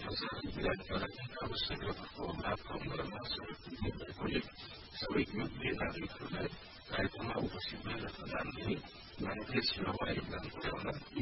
विद्यार्थीहरूलाई चाहिँ आवश्यक रकमको लाभ कम गर्न सहयोग भएकोले सबै योग्य नागरिकहरूलाई कार्यक्रममा उपस्थित भएर प्रधानले मानवीय सेवामा योगदान पुर्याउन